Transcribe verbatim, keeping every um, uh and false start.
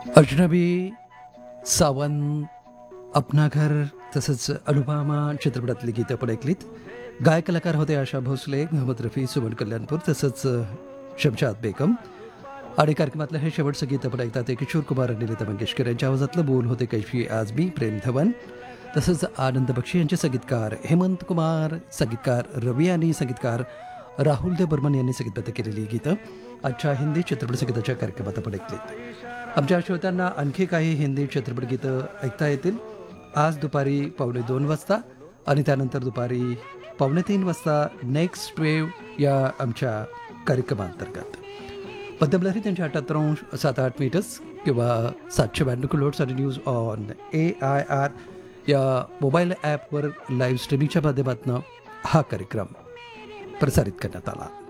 अजनबी, सावन, अपना घर तसंच अनुपमा चित्रपटातली गीतं पण ऐकलीत. गायक कलाकार होते आशा भोसले, मोहम्मद रफी, सुमन कल्याणपूर तसंच अ, शमशाद बेगम. आणि कार्यक्रमातलं हे शेवटचं गीतं पण ऐकतात ते किशोर कुमार आणि लता मंगेशकर यांच्या आवाजातलं बोल होते कैफी आजमी, प्रेम धवन तसंच आनंद बक्षी यांचे संगीतकार हेमंत कुमार, संगीतकार रवी आणि संगीतकार राहुल देव बर्मन यांनी संगीतबद्ध केलेली गीतं आजच्या हिंदी चित्रपट संगीताच्या कार्यक्रमात आपण ऐकलीत. आमच्या श्रोत्यांना आणखी काही हिंदी चित्रपट गीतं ऐकता येतील आज दुपारी पावणे दोन वाजता आणि त्यानंतर दुपारी पावणे तीन वाजता नेक्स्ट वेव्ह या आमच्या कार्यक्रमांतर्गत. मध्यमलहरी त्यांच्या अठ्याहत्तर अंश सात आठ मीटर्स किंवा सातशे ब्याण्णव किलोहर्ट्झ आणि news on A I R या मोबाईल ॲपवर लाईव्ह स्ट्रीमिंगच्या माध्यमातून हा कार्यक्रम प्रसारित करण्यात आला.